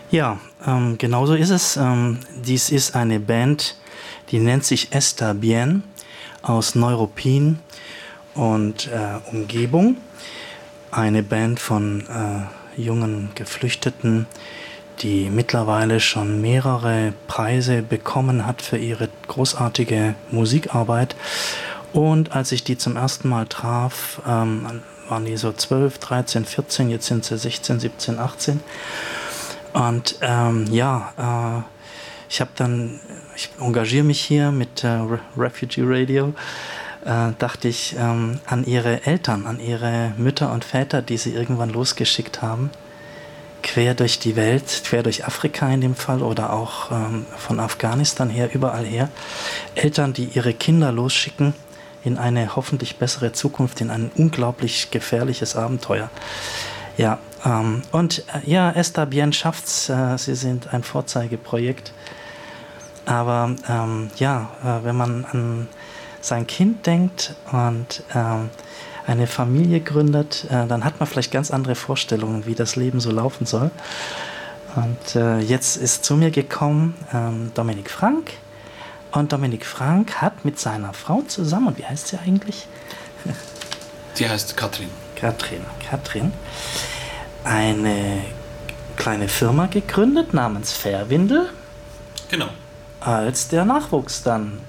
Ja, genauso ist es. Dies ist eine Band, die nennt sich Está Bien aus Neuruppin und Umgebung. Eine Band von jungen Geflüchteten, die mittlerweile schon mehrere Preise bekommen hat für ihre großartige Musikarbeit. Und als ich die zum ersten Mal traf, waren die so 12, 13, 14, jetzt sind sie 16, 17, 18. Und ich engagiere mich hier mit Refugee Radio, dachte ich an ihre Eltern, an ihre Mütter und Väter, die sie irgendwann losgeschickt haben, quer durch die Welt, quer durch Afrika in dem Fall oder auch von Afghanistan her, überall her. Eltern, die ihre Kinder losschicken in eine hoffentlich bessere Zukunft, in ein unglaublich gefährliches Abenteuer. Ja, Está Bien schafft's. Sie sind ein Vorzeigeprojekt. Aber wenn man an sein Kind denkt und eine Familie gründet, dann hat man vielleicht ganz andere Vorstellungen, wie das Leben so laufen soll. Und jetzt ist zu mir gekommen Dominik Frank. Und Dominik Frank hat mit seiner Frau zusammen, und wie heißt sie eigentlich? Sie heißt Katrin. Katrin. Eine kleine Firma gegründet namens Fairwindel. Genau. Als der Nachwuchs dann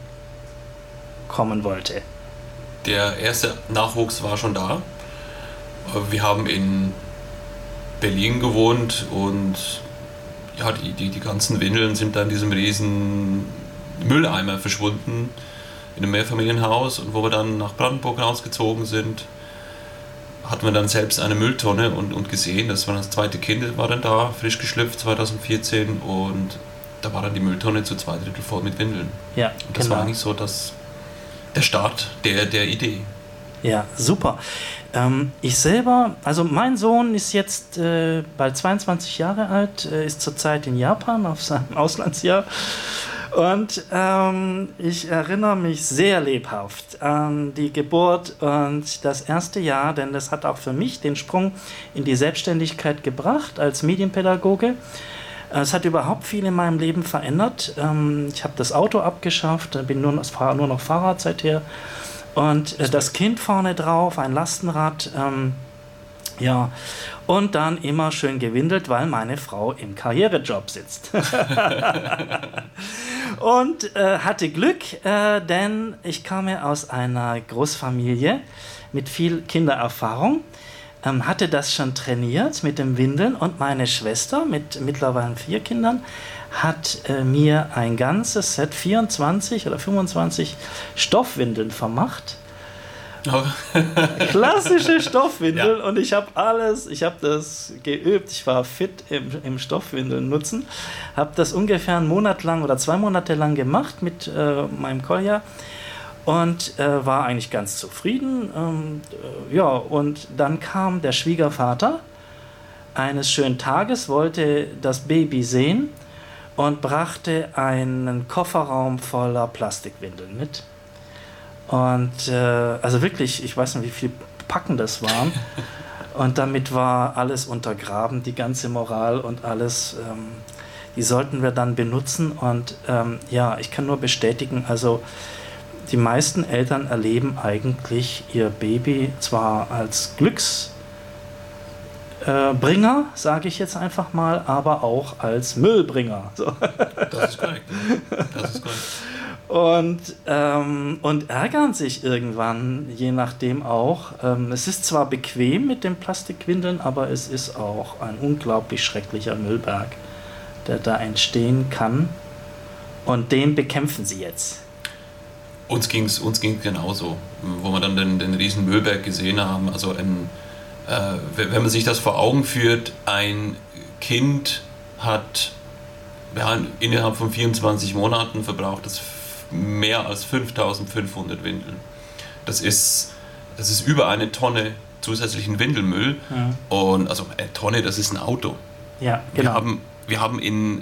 kommen wollte. Der erste Nachwuchs war schon da. Wir haben in Berlin gewohnt und ja, die ganzen Windeln sind da in diesem riesen Mülleimer verschwunden in einem Mehrfamilienhaus, und wo wir dann nach Brandenburg rausgezogen sind, hatten wir dann selbst eine Mülltonne und gesehen, das war das zweite Kind, war dann da, frisch geschlüpft 2014, und da war dann die Mülltonne zu 2/3 voll mit Windeln. Ja, und das war eigentlich so der Start der Idee. Ja, super. Ich selber, also mein Sohn ist jetzt bald 22 Jahre alt, ist zurzeit in Japan auf seinem Auslandsjahr. Und ich erinnere mich sehr lebhaft an die Geburt und das erste Jahr, denn das hat auch für mich den Sprung in die Selbstständigkeit gebracht als Medienpädagoge. Es hat überhaupt viel in meinem Leben verändert. Ich habe das Auto abgeschafft, fahre nur noch Fahrrad seither. Und das Kind vorne drauf, ein Lastenrad. Und dann immer schön gewindelt, weil meine Frau im Karrierejob sitzt. Und hatte Glück, denn ich komme aus einer Großfamilie mit viel Kindererfahrung, hatte das schon trainiert mit dem Windeln, und meine Schwester mit mittlerweile 4 Kindern hat mir ein ganzes Set, 24 oder 25 Stoffwindeln vermacht. Oh. Klassische Stoffwindel, ja. Und ich habe das geübt, ich war fit im Stoffwindeln nutzen, habe das ungefähr einen Monat lang oder 2 Monate lang gemacht mit meinem Kolja und war eigentlich ganz zufrieden. Und dann kam der Schwiegervater eines schönen Tages, wollte das Baby sehen und brachte einen Kofferraum voller Plastikwindeln mit. Und also wirklich, ich weiß nicht, wie viele Packen das waren. Und damit war alles untergraben, die ganze Moral und alles. Die sollten wir dann benutzen. Und ich kann nur bestätigen, also die meisten Eltern erleben eigentlich ihr Baby zwar als Glücksbringer, sage ich jetzt einfach mal, aber auch als Müllbringer. So. Das ist korrekt. Das ist korrekt. Und ärgern sich irgendwann, je nachdem auch. Es ist zwar bequem mit den Plastikwindeln, aber es ist auch ein unglaublich schrecklicher Müllberg, der da entstehen kann. Und den bekämpfen sie jetzt. Uns ging's genauso, wo wir dann den riesen Müllberg gesehen haben. Also wenn man sich das vor Augen führt, ein Kind hat innerhalb von 24 Monaten verbraucht das mehr als 5.500 Windeln. Das ist über eine Tonne zusätzlichen Windelmüll. Ja. Und also eine Tonne, das ist ein Auto. Ja, genau. Wir haben in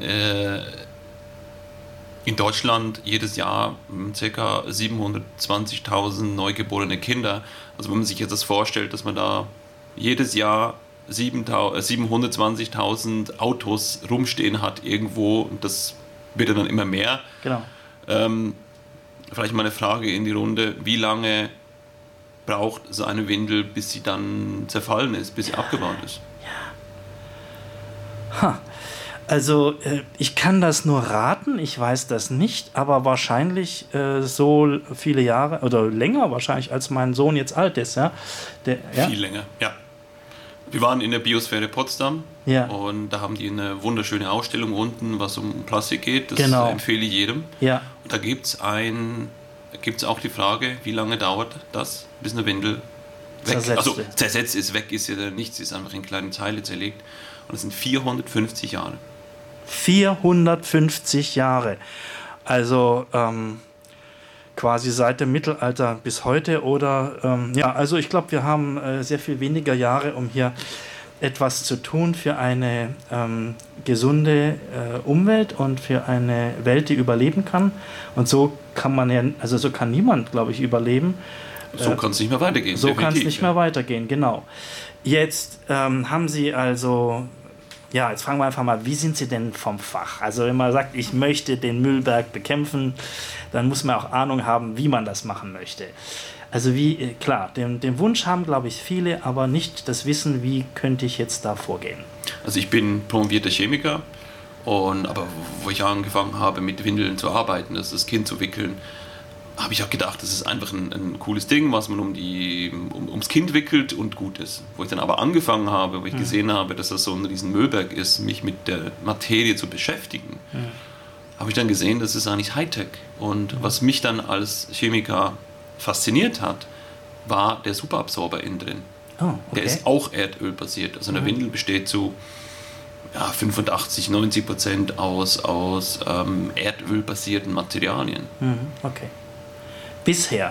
Deutschland jedes Jahr ca. 720.000 neugeborene Kinder. Also wenn man sich jetzt das vorstellt, dass man da jedes Jahr 720.000 Autos rumstehen hat irgendwo, und das wird dann immer mehr. Genau. Vielleicht mal eine Frage in die Runde, wie lange braucht so eine Windel, bis sie dann zerfallen ist, bis sie abgebaut ist? Also ich kann das nur raten, ich weiß das nicht, aber wahrscheinlich so viele Jahre oder länger wahrscheinlich, als mein Sohn jetzt alt ist. Ja? Viel länger, ja. Wir waren in der Biosphäre Potsdam, und da haben die eine wunderschöne Ausstellung unten, was um Plastik geht. Das empfehle ich jedem. Ja. Und da gibt es auch die Frage, wie lange dauert das, bis eine Windel zersetzt ist. Weg ist ja nichts, ist einfach in kleine Teile zerlegt. Und das sind 450 Jahre. 450 Jahre. Also quasi seit dem Mittelalter bis heute. Oder also ich glaube, wir haben sehr viel weniger Jahre, um hier etwas zu tun für eine gesunde Umwelt und für eine Welt, die überleben kann. Und so kann so kann niemand, glaube ich, überleben. So kann es nicht mehr weitergehen. So kann es nicht mehr weitergehen, genau. Jetzt haben Sie also, jetzt fragen wir einfach mal, wie sind Sie denn vom Fach? Also wenn man sagt, ich möchte den Müllberg bekämpfen, dann muss man auch Ahnung haben, wie man das machen möchte. Also klar, den Wunsch haben, glaube ich, viele, aber nicht das Wissen, wie könnte ich jetzt da vorgehen. Also ich bin promovierter Chemiker, aber wo ich angefangen habe, mit Windeln zu arbeiten, das Kind zu wickeln, habe ich auch gedacht, das ist einfach ein cooles Ding, was man ums Kind wickelt und gut ist. Wo ich dann aber angefangen habe, wo ich gesehen habe, dass das so ein riesen Müllberg ist, mich mit der Materie zu beschäftigen, habe ich dann gesehen, das ist eigentlich Hightech. Und was mich dann als Chemiker fasziniert hat, war der Superabsorber innen drin. Oh, okay. Der ist auch erdölbasiert. Also eine Windel besteht zu 85-90% aus erdölbasierten Materialien. Okay. Bisher.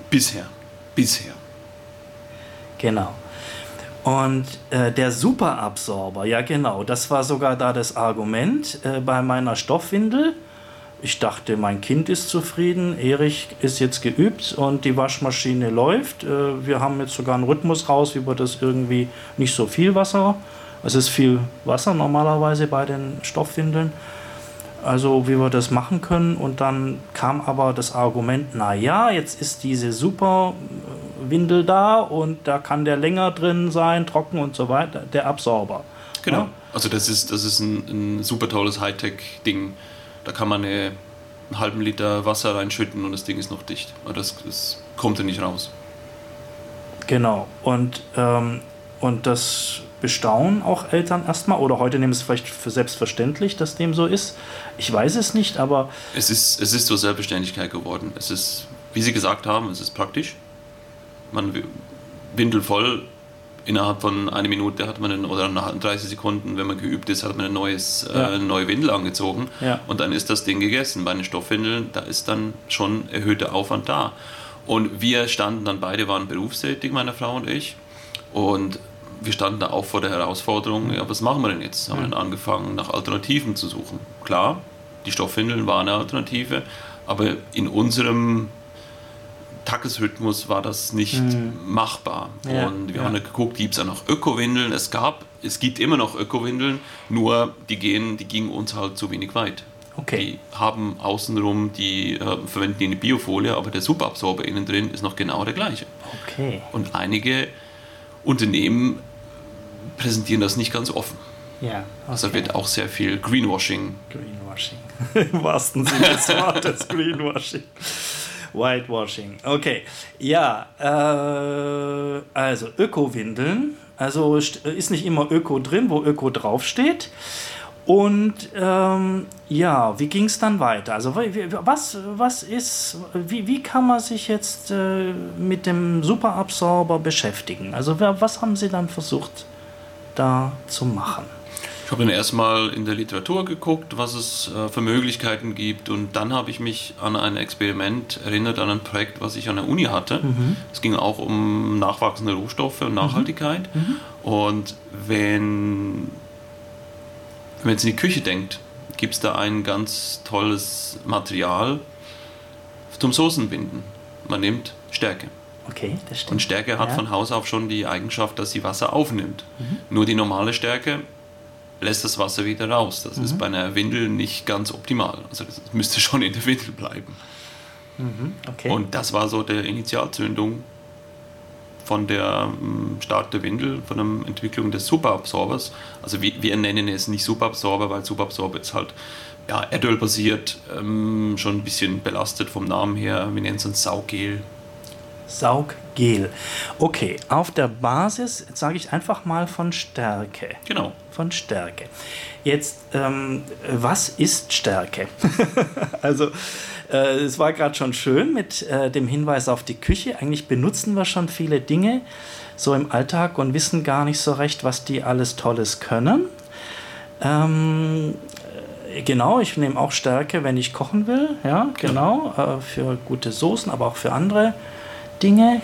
Genau. Und der Superabsorber, ja genau, das war sogar da das Argument bei meiner Stoffwindel. Ich dachte, mein Kind ist zufrieden, Erich ist jetzt geübt und die Waschmaschine läuft. Wir haben jetzt sogar einen Rhythmus raus, wie wir das irgendwie, nicht so viel Wasser, es ist viel Wasser normalerweise bei den Stoffwindeln, also wie wir das machen können. Und dann kam aber das Argument, jetzt ist diese Superwindel da und da kann der länger drin sein, trocken und so weiter, der Absorber. Genau, Ja? also das ist ein super tolles Hightech-Ding. Da kann man einen halben Liter Wasser reinschütten und das Ding ist noch dicht. Das kommt ja nicht raus. Genau. Und das bestaunen auch Eltern erstmal, oder heute nehmen es vielleicht für selbstverständlich, dass dem so ist. Ich weiß es nicht, aber... Es ist zur Selbstverständlichkeit geworden. Es ist, wie Sie gesagt haben, es ist praktisch. Man Windel voll, innerhalb von einer Minute hat man oder nach 30 Sekunden, wenn man geübt ist, hat man eine neue Windel angezogen, und dann ist das Ding gegessen. Bei den Stoffwindeln, da ist dann schon erhöhter Aufwand da. Und wir standen dann, beide waren berufstätig, meine Frau und ich, und wir standen da auch vor der Herausforderung, was machen wir denn jetzt? Haben wir dann angefangen, nach Alternativen zu suchen. Klar, die Stoffwindeln waren eine Alternative, aber in unserem Tagesrhythmus war das nicht machbar. Und wir haben dann geguckt, gibt es da noch Öko-Windeln? Es gibt immer noch Öko-Windeln, nur die gingen uns halt zu wenig weit. Okay. Die haben außenrum, verwenden die eine Biofolie, aber der Superabsorber innen drin ist noch genau der gleiche. Okay. Und einige Unternehmen präsentieren das nicht ganz offen. Ja, okay. Also wird auch sehr viel Greenwashing. Im wahrsten Sinne des Wortes Greenwashing. Whitewashing. Okay. Ja, also Öko-Windeln. Also ist nicht immer Öko drin, wo Öko draufsteht. Und wie ging es dann weiter? Also wie kann man sich jetzt mit dem Superabsorber beschäftigen? Also was haben Sie dann versucht da zu machen? Ich habe dann erstmal in der Literatur geguckt, was es für Möglichkeiten gibt, und dann habe ich mich an ein Experiment erinnert, an ein Projekt, was ich an der Uni hatte. Es ging auch um nachwachsende Rohstoffe und Nachhaltigkeit. Und wenn man jetzt in die Küche denkt, gibt es da ein ganz tolles Material zum Soßenbinden. Man nimmt Stärke. Okay, das stimmt. Und Stärke hat von Haus auf schon die Eigenschaft, dass sie Wasser aufnimmt. Nur die normale Stärke lässt das Wasser wieder raus. Das ist bei einer Windel nicht ganz optimal. Also das müsste schon in der Windel bleiben. Okay. Und das war so der Initialzündung von der Start der Windel, von der Entwicklung des Superabsorbers. Also wir nennen es nicht Superabsorber, weil Superabsorber ist halt erdölbasiert, schon ein bisschen belastet vom Namen her. Wir nennen es ein Sauggel. Sauggel. Okay, auf der Basis, jetzt sage ich einfach mal von Stärke. Genau. Von Stärke. Jetzt, was ist Stärke? Also, es war gerade schon schön mit dem Hinweis auf die Küche. Eigentlich benutzen wir schon viele Dinge so im Alltag und wissen gar nicht so recht, was die alles Tolles können. Genau, ich nehme auch Stärke, wenn ich kochen will. Ja, genau. Für gute Soßen, aber auch für andere Dinge.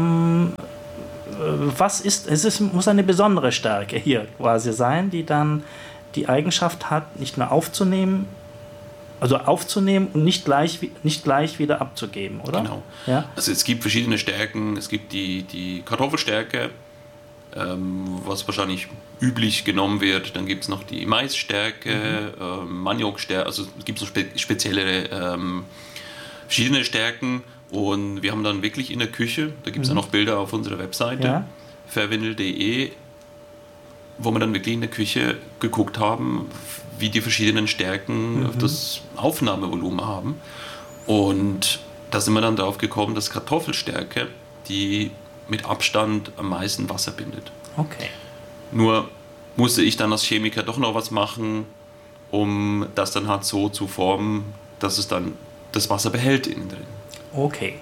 Was ist, muss eine besondere Stärke hier quasi sein, die dann die Eigenschaft hat, nicht nur aufzunehmen und nicht gleich wieder abzugeben, oder? Genau. Ja? Also es gibt verschiedene Stärken. Es gibt die Kartoffelstärke, was wahrscheinlich üblich genommen wird. Dann gibt es noch die Maisstärke, Maniokstärke. Also es gibt so spezielle verschiedene Stärken. Und wir haben dann wirklich in der Küche, da gibt es ja noch Bilder auf unserer Webseite, verwindel.de, wo wir dann wirklich in der Küche geguckt haben, wie die verschiedenen Stärken das Aufnahmevolumen haben. Und da sind wir dann darauf gekommen, dass Kartoffelstärke die mit Abstand am meisten Wasser bindet. Okay. Nur musste ich dann als Chemiker doch noch was machen, um das dann halt so zu formen, dass es dann das Wasser behält innen drin. Okay.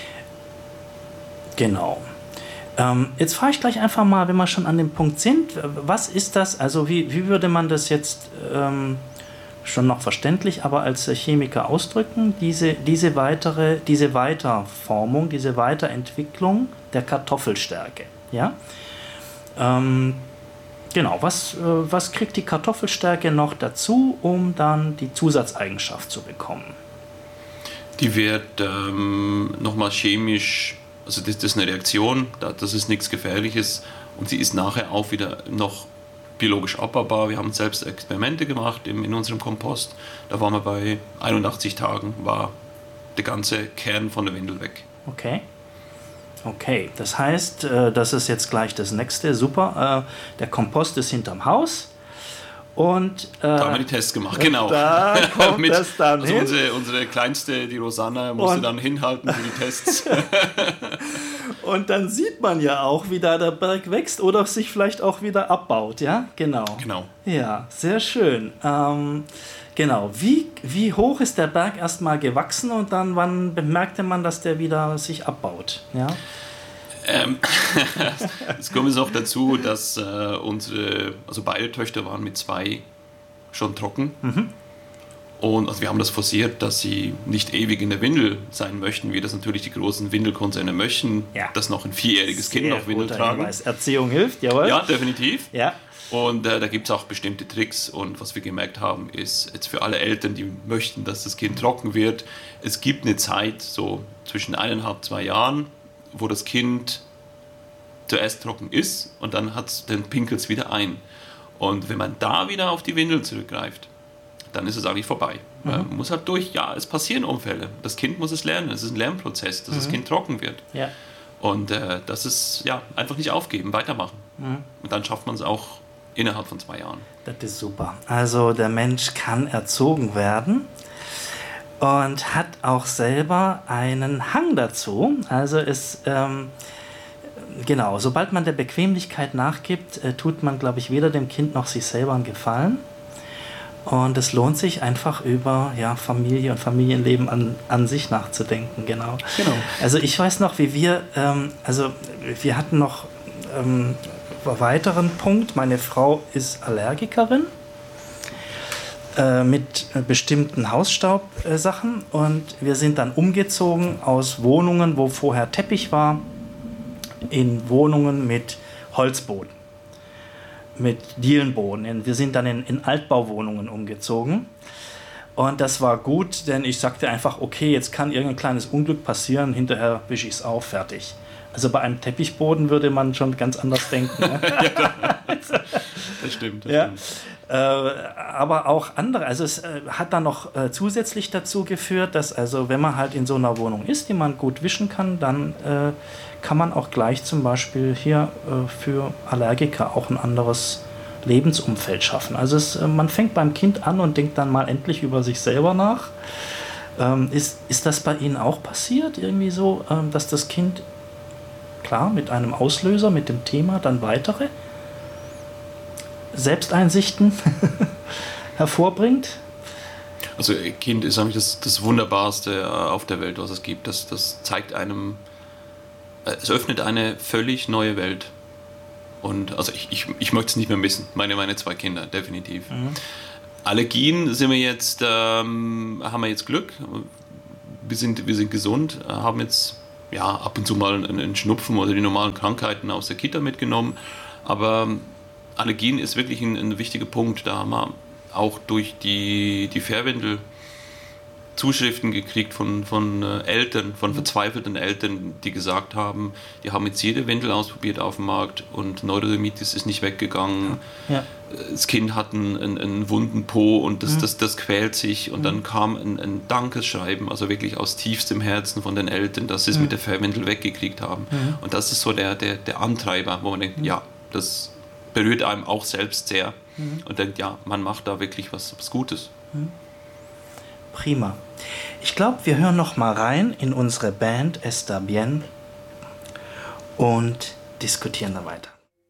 Genau. Jetzt frage ich gleich einfach mal, wenn wir schon an dem Punkt sind, was ist das, also wie würde man das jetzt schon noch verständlich, aber als Chemiker ausdrücken, diese Weiterformung, diese Weiterentwicklung der Kartoffelstärke, ja? Genau, was kriegt die Kartoffelstärke noch dazu, um dann die Zusatzeigenschaft zu bekommen? Die wird nochmal chemisch, also das ist eine Reaktion, das ist nichts Gefährliches und sie ist nachher auch wieder noch biologisch abbaubar. Wir haben selbst Experimente gemacht in unserem Kompost. Da waren wir bei 81 Tagen, war der ganze Kern von der Windel weg. Okay, das heißt, das ist jetzt gleich das nächste, super. Der Kompost ist hinterm Haus. Und, da haben wir die Tests gemacht, genau. Da kommt es dann hin. Unsere Kleinste, die Rosanna, musste dann hinhalten für die Tests. Und dann sieht man ja auch, wie da der Berg wächst oder sich vielleicht auch wieder abbaut, ja? Genau. Ja, sehr schön. Genau. Wie hoch ist der Berg erstmal gewachsen und dann wann bemerkte man, dass der wieder sich abbaut? Ja? Es kommt jetzt auch dazu, dass also beide Töchter waren mit 2 schon trocken. Und also wir haben das forciert, dass sie nicht ewig in der Windel sein möchten, wie das natürlich die großen Windelkonzerne möchten, dass noch ein 4-jähriges Kind noch Windel tragen. Hinweis. Erziehung hilft, jawohl. Ja, definitiv. Ja. Und da gibt es auch bestimmte Tricks. Und was wir gemerkt haben, ist jetzt für alle Eltern, die möchten, dass das Kind trocken wird, es gibt eine Zeit, so zwischen 1,5, 2 Jahren, wo das Kind zuerst trocken ist und dann pinkelt es wieder ein. Und wenn man da wieder auf die Windel zurückgreift, dann ist es eigentlich vorbei. Man muss halt durch, es passieren Unfälle. Das Kind muss es lernen, es ist ein Lernprozess, dass das Kind trocken wird. Ja. Und das ist einfach nicht aufgeben, weitermachen. Und dann schafft man es auch innerhalb von 2 Jahren. Das ist super. Also der Mensch kann erzogen werden und hat auch selber einen Hang dazu. Also genau, sobald man der Bequemlichkeit nachgibt, tut man, glaube ich, weder dem Kind noch sich selber einen Gefallen. Und es lohnt sich einfach über Familie und Familienleben an sich nachzudenken, genau. Also ich weiß noch, wie wir hatten noch einen weiteren Punkt. Meine Frau ist Allergikerin mit bestimmten Hausstaubsachen und wir sind dann umgezogen aus Wohnungen, wo vorher Teppich war, in Wohnungen mit Holzboden, mit Dielenboden. Wir sind dann in Altbauwohnungen umgezogen und das war gut, denn ich sagte einfach, okay, jetzt kann irgendein kleines Unglück passieren, hinterher wische ich es auf, fertig. Also bei einem Teppichboden würde man schon ganz anders denken. Ne? Das stimmt. Ja. Aber auch andere, also es hat dann noch zusätzlich dazu geführt, dass also wenn man halt in so einer Wohnung ist, die man gut wischen kann, dann kann man auch gleich zum Beispiel hier für Allergiker auch ein anderes Lebensumfeld schaffen. Also man fängt beim Kind an und denkt dann mal endlich über sich selber nach. Ist das bei Ihnen auch passiert, irgendwie so, dass das Kind, klar, mit einem Auslöser, mit dem Thema, dann weitere Selbsteinsichten hervorbringt? Also Kind ist eigentlich das Wunderbarste auf der Welt, was es gibt. Das zeigt einem, es öffnet eine völlig neue Welt. Und also ich möchte es nicht mehr missen, meine 2 Kinder, definitiv. Mhm. Allergien haben wir jetzt Glück. Wir sind gesund, haben jetzt ab und zu mal einen Schnupfen oder die normalen Krankheiten aus der Kita mitgenommen. Aber Allergien ist wirklich ein wichtiger Punkt. Da haben wir auch durch die Fährwindel Zuschriften gekriegt von Eltern, von verzweifelten Eltern, die gesagt haben, die haben jetzt jede Windel ausprobiert auf dem Markt und Neurodermitis ist nicht weggegangen. Ja. Das Kind hat einen wunden Po und das quält sich und dann kam ein Dankeschreiben, also wirklich aus tiefstem Herzen von den Eltern, dass sie es mit der Fährwindel weggekriegt haben. Und das ist so der Antreiber, wo man denkt, ja, das berührt einem auch selbst sehr und denkt, ja, man macht da wirklich was Gutes. Prima. Ich glaube, wir hören noch mal rein in unsere Band Está Bien und diskutieren da weiter.